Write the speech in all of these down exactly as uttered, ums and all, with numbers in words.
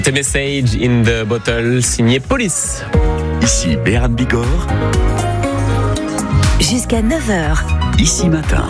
The Message in the Bottle, signé Police. Ici Béarn Bigorre. Jusqu'à neuf heures. Ici Matin.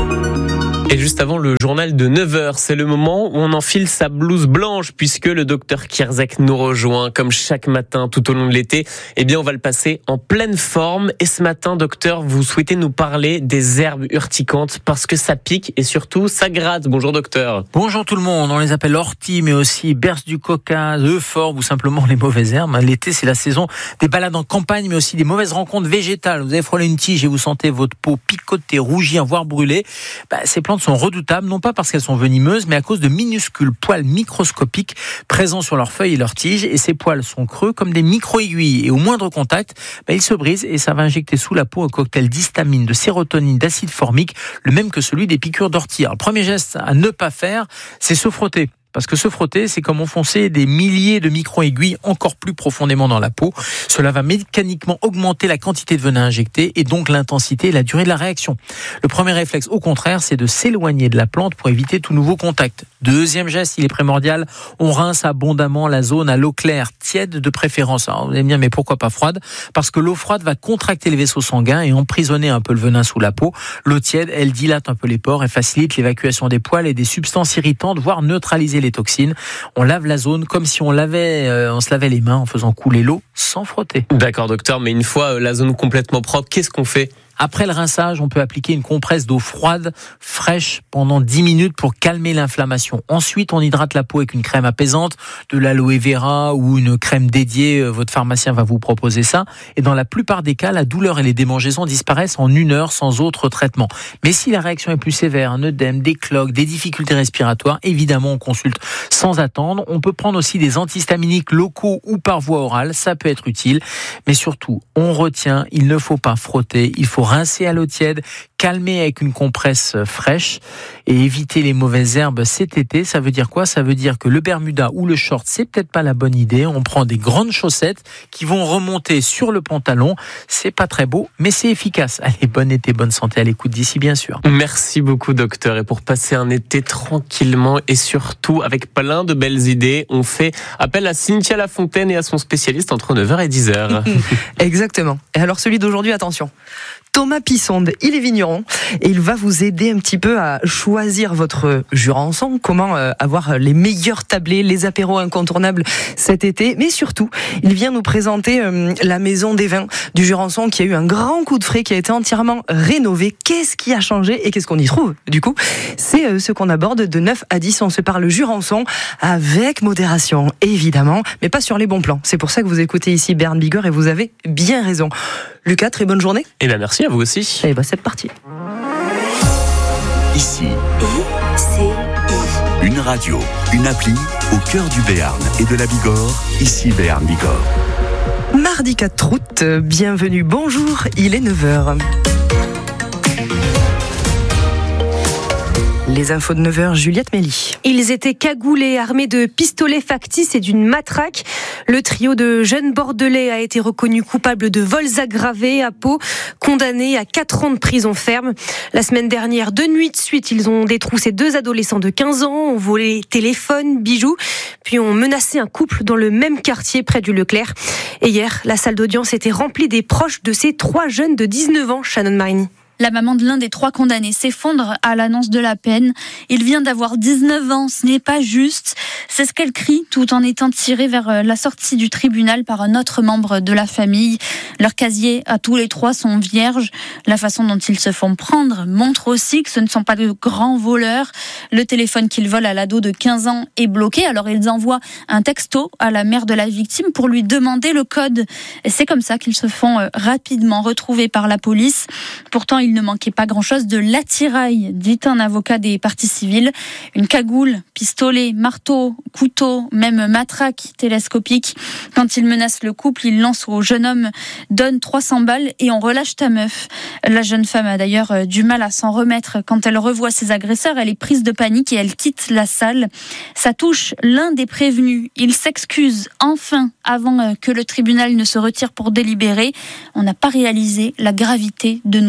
Et juste avant le journal de neuf heures, c'est le moment où on enfile sa blouse blanche puisque le docteur Kierzek nous rejoint comme chaque matin tout au long de l'été. Eh bien, on va le passer en pleine forme. Et ce matin, docteur, vous souhaitez nous parler des herbes urticantes parce que ça pique et surtout ça gratte. Bonjour docteur. Bonjour tout le monde. On les appelle orties, mais aussi berce du Caucase, euphorbes ou simplement les mauvaises herbes. L'été, c'est la saison des balades en campagne, mais aussi des mauvaises rencontres végétales. Vous avez frôlé une tige et vous sentez votre peau picoter, rougir, voire brûler. Bah, ces plantes sont redoutables, non pas parce qu'elles sont venimeuses, mais à cause de minuscules poils microscopiques présents sur leurs feuilles et leurs tiges. Et ces poils sont creux comme des micro-aiguilles. Et au moindre contact, bah, ils se brisent et ça va injecter sous la peau un cocktail d'histamine, de sérotonine, d'acide formique, le même que celui des piqûres d'ortie. Alors, le premier geste à ne pas faire, c'est se frotter. Parce que se frotter, c'est comme enfoncer des milliers de micro-aiguilles encore plus profondément dans la peau. Cela va mécaniquement augmenter la quantité de venin injecté et donc l'intensité et la durée de la réaction. Le premier réflexe, au contraire, c'est de s'éloigner de la plante pour éviter tout nouveau contact. Deuxième geste, il est primordial, on rince abondamment la zone à l'eau claire, tiède de préférence. Alors, vous allez me dire, mais pourquoi pas froide ? Parce que l'eau froide va contracter les vaisseaux sanguins et emprisonner un peu le venin sous la peau. L'eau tiède, elle dilate un peu les pores et facilite l'évacuation des poils et des substances irritantes, voire neutraliser les toxines. On lave la zone comme si on lavait, euh, on se lavait les mains en faisant couler l'eau sans frotter. D'accord docteur, mais une fois la zone complètement propre, qu'est-ce qu'on fait ? Après le rinçage, on peut appliquer une compresse d'eau froide, fraîche, pendant dix minutes pour calmer l'inflammation. Ensuite, on hydrate la peau avec une crème apaisante, de l'aloe vera ou une crème dédiée. Votre pharmacien va vous proposer ça. Et dans la plupart des cas, la douleur et les démangeaisons disparaissent en une heure sans autre traitement. Mais si la réaction est plus sévère, un œdème, des cloques, des difficultés respiratoires, évidemment, on consulte sans attendre. On peut prendre aussi des antihistaminiques locaux ou par voie orale. Ça peut être utile. Mais surtout, on retient, il ne faut pas frotter, il faut rincer à l'eau tiède, calmer avec une compresse fraîche et éviter les mauvaises herbes cet été. Ça veut dire quoi ? Ça veut dire que le bermuda ou le short, c'est peut-être pas la bonne idée. On prend des grandes chaussettes qui vont remonter sur le pantalon. C'est pas très beau, mais c'est efficace. Allez, bon été, bonne santé à l'écoute d'ici, bien sûr. Merci beaucoup, docteur. Et pour passer un été tranquillement et surtout avec plein de belles idées, on fait appel à Cynthia Lafontaine et à son spécialiste entre neuf heures et dix heures. Exactement. Et alors, celui d'aujourd'hui, attention. Thomas Pissonde, il est vigneron et il va vous aider un petit peu à choisir votre Jurançon, comment avoir les meilleurs tablés, les apéros incontournables cet été. Mais surtout, il vient nous présenter la maison des vins du Jurançon qui a eu un grand coup de frais, qui a été entièrement rénové. Qu'est-ce qui a changé et qu'est-ce qu'on y trouve du coup ? C'est ce qu'on aborde de neuf à dix. On se parle Jurançon avec modération, évidemment, mais pas sur les bons plans. C'est pour ça que vous écoutez ici Béarn Bigorre et vous avez bien raison. Lucas, très bonne journée. Eh bien, merci à vous aussi. Eh bien, c'est parti. Ici, I C I. une radio, une appli au cœur du Béarn et de la Bigorre. Ici Béarn Bigorre. Mardi quatre août, bienvenue, bonjour, il est neuf heures. Les infos de neuf heures, Juliette Méli. Ils étaient cagoulés, armés de pistolets factices et d'une matraque. Le trio de jeunes Bordelais a été reconnu coupable de vols aggravés à Pau, condamné à quatre ans de prison ferme. La semaine dernière, deux nuits de suite, ils ont détroussé deux adolescents de quinze ans, ont volé téléphones, bijoux, puis ont menacé un couple dans le même quartier près du Leclerc. Et hier, la salle d'audience était remplie des proches de ces trois jeunes de dix-neuf ans, Shannon Marini. La maman de l'un des trois condamnés s'effondre à l'annonce de la peine. Il vient d'avoir dix-neuf ans, ce n'est pas juste. C'est ce qu'elle crie tout en étant tirée vers la sortie du tribunal par un autre membre de la famille. Leurs casiers à tous les trois sont vierges. La façon dont ils se font prendre montre aussi que ce ne sont pas de grands voleurs. Le téléphone qu'ils volent à l'ado de quinze ans est bloqué, alors ils envoient un texto à la mère de la victime pour lui demander le code. Et c'est comme ça qu'ils se font rapidement retrouver par la police. Pourtant, il ne manquait pas grand-chose de l'attirail, dit un avocat des parties civiles. Une cagoule, pistolet, marteau, couteau, même matraque télescopique. Quand il menace le couple, il lance au jeune homme « Donne trois cents balles et on relâche ta meuf ». La jeune femme a d'ailleurs du mal à s'en remettre. Quand elle revoit ses agresseurs, elle est prise de panique et elle quitte la salle. Ça touche l'un des prévenus. Il s'excuse enfin avant que le tribunal ne se retire pour délibérer. On n'a pas réalisé la gravité de nos actes.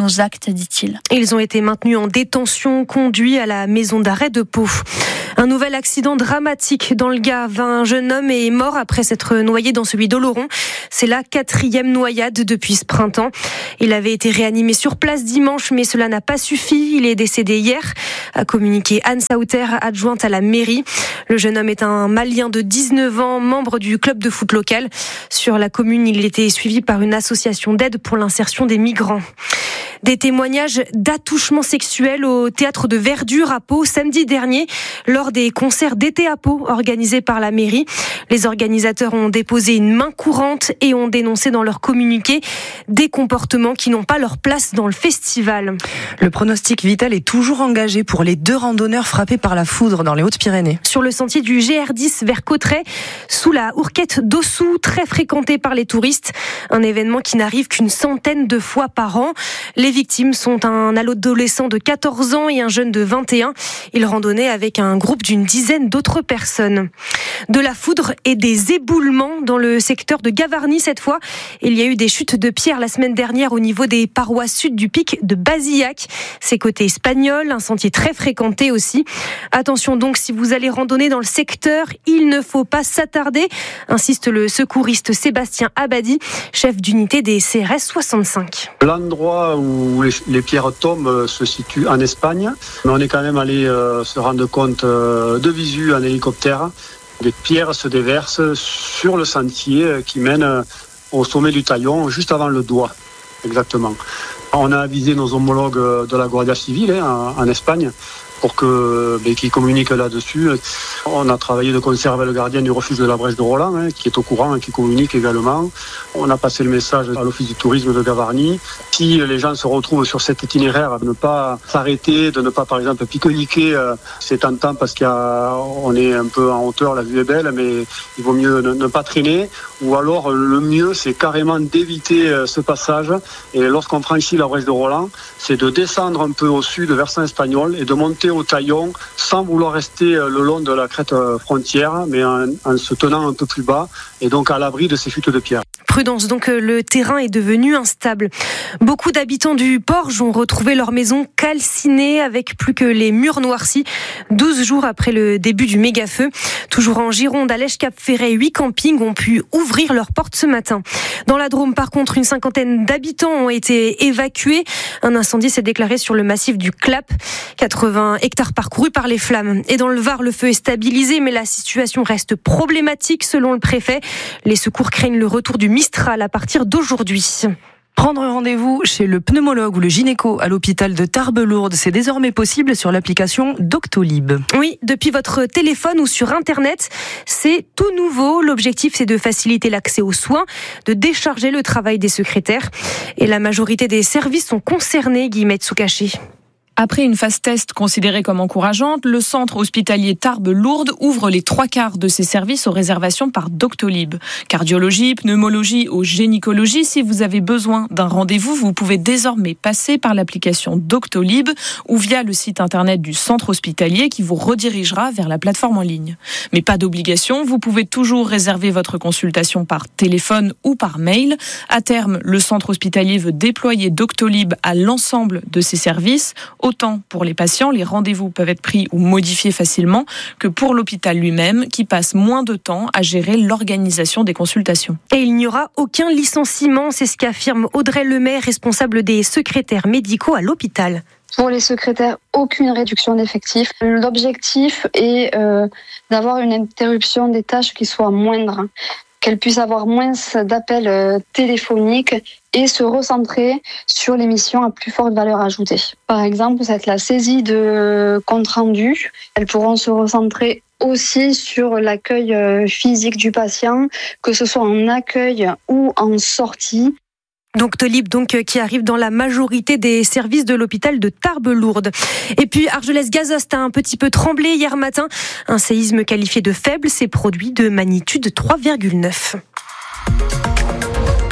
alerte, dit-il. Ils ont été maintenus en détention, conduits à la maison d'arrêt de Pau. Un nouvel accident dramatique dans le Gave. Un jeune homme est mort après s'être noyé dans celui d'Oloron. C'est la quatrième noyade depuis ce printemps. Il avait été réanimé sur place dimanche, mais cela n'a pas suffi. Il est décédé hier, a communiqué Anne Sauter, adjointe à la mairie. Le jeune homme est un Malien de dix-neuf ans, membre du club de foot local. Sur la commune, il était suivi par une association d'aide pour l'insertion des migrants. Des témoignages d'attouchements sexuels au théâtre de Verdure à Pau samedi dernier lors des concerts d'été à Pau organisés par la mairie. Les organisateurs ont déposé une main courante et ont dénoncé dans leur communiqué des comportements qui n'ont pas leur place dans le festival. Le pronostic vital est toujours engagé pour les deux randonneurs frappés par la foudre dans les Hautes-Pyrénées. Sur le sentier du G R dix vers Cauterets, sous la Hourquette d'Ossou, très fréquenté par les touristes. Un événement qui n'arrive qu'une centaine de fois par an. Les victimes sont un adolescent de quatorze ans et un jeune de vingt et un. Ils randonnaient avec un groupe d'une dizaine d'autres personnes. De la foudre et des éboulements dans le secteur de Gavarnie cette fois. Il y a eu des chutes de pierres la semaine dernière au niveau des parois sud du pic de Bazillac. C'est côté espagnol, un sentier très fréquenté aussi. Attention donc, si vous allez randonner dans le secteur, il ne faut pas s'attarder, insiste le secouriste Sébastien Abadi, chef d'unité des C R S soixante-cinq. L'endroit où les, les pierres tombent se situe en Espagne, mais on est quand même allé euh, se rendre compte euh, de visu en hélicoptère. Des pierres se déversent sur le sentier qui mène au sommet du Taillon, juste avant le doigt, exactement. On a avisé nos homologues de la Guardia Civile hein, en Espagne pour que, ben, qu'ils communiquent là-dessus. On a travaillé de concert avec le gardien du refuge de la Brèche de Roland, hein, qui est au courant et qui communique également. On a passé le message à l'office du tourisme de Gavarnie. Si les gens se retrouvent sur cet itinéraire, de ne pas s'arrêter, de ne pas, par exemple, pique-niquer, euh, c'est tentant parce qu'on est un peu en hauteur, la vue est belle, mais il vaut mieux ne, ne pas traîner. Ou alors, le mieux, c'est carrément d'éviter euh, ce passage. Et lorsqu'on franchit la Brèche de Roland, c'est de descendre un peu au sud, versant espagnol, et de monter au Taillon sans vouloir rester le long de la crête frontière, mais en, en se tenant un peu plus bas et donc à l'abri de ces chutes de pierre. Prudence, donc le terrain est devenu instable. Beaucoup d'habitants du Porge ont retrouvé leur maison calcinée avec plus que les murs noircis, douze jours après le début du méga-feu. Toujours en Gironde, à Lèche-Cap-Ferret, huit campings ont pu ouvrir leurs portes ce matin. Dans la Drôme, par contre, une cinquantaine d'habitants ont été évacués. Un incendie s'est déclaré sur le massif du Clap, quatre-vingts hectares parcourus par les flammes. Et dans le Var, le feu est stabilisé, mais la situation reste problématique selon le préfet. Les secours craignent le retour du Mistral à partir d'aujourd'hui. Prendre rendez-vous chez le pneumologue ou le gynéco à l'hôpital de Tarbes-Lourdes, c'est désormais possible sur l'application Doctolib. Oui, depuis votre téléphone ou sur Internet, c'est tout nouveau. L'objectif, c'est de faciliter l'accès aux soins, de décharger le travail des secrétaires. Et la majorité des services sont concernés, Guillemette Soukaché. Après une phase test considérée comme encourageante, le centre hospitalier Tarbes-Lourdes ouvre les trois quarts de ses services aux réservations par Doctolib. Cardiologie, pneumologie ou gynécologie, si vous avez besoin d'un rendez-vous, vous pouvez désormais passer par l'application Doctolib ou via le site internet du centre hospitalier qui vous redirigera vers la plateforme en ligne. Mais pas d'obligation, vous pouvez toujours réserver votre consultation par téléphone ou par mail. À terme, le centre hospitalier veut déployer Doctolib à l'ensemble de ses services. Autant pour les patients, les rendez-vous peuvent être pris ou modifiés facilement, que pour l'hôpital lui-même, qui passe moins de temps à gérer l'organisation des consultations. Et il n'y aura aucun licenciement, c'est ce qu'affirme Audrey Lemaire, responsable des secrétaires médicaux à l'hôpital. Pour les secrétaires, aucune réduction d'effectifs. L'objectif est euh, d'avoir une interruption des tâches qui soit moindre, qu'elles puissent avoir moins d'appels euh, téléphoniques et se recentrer sur les missions à plus forte valeur ajoutée. Par exemple, ça va être la saisie de comptes rendus. Elles pourront se recentrer aussi sur l'accueil physique du patient, que ce soit en accueil ou en sortie. Doctolib, donc, qui arrive dans la majorité des services de l'hôpital de Tarbes-Lourdes. Et puis, Argelès-Gazost a un petit peu tremblé hier matin. Un séisme qualifié de faible s'est produit de magnitude trois virgule neuf.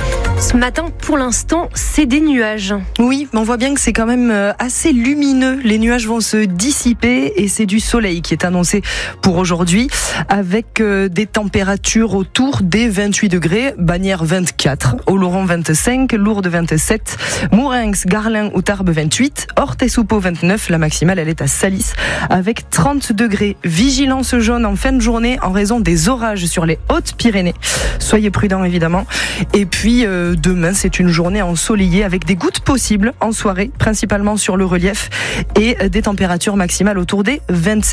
Ce matin, pour l'instant, c'est des nuages. Oui, mais on voit bien que c'est quand même assez lumineux. Les nuages vont se dissiper et c'est du soleil qui est annoncé pour aujourd'hui avec des températures autour des vingt-huit degrés, Bagnères vingt-quatre, Oloron vingt-cinq, Lourdes vingt-sept, Mourenx, Garlin ou Tarbes vingt-huit, Orthez ou Pau vingt-neuf, la maximale elle est à Salis avec trente degrés. Vigilance jaune en fin de journée en raison des orages sur les Hautes-Pyrénées. Soyez prudents évidemment. Et puis euh, demain, c'est une journée ensoleillée avec des gouttes possibles en soirée, principalement sur le relief et des températures maximales autour des vingt-sept.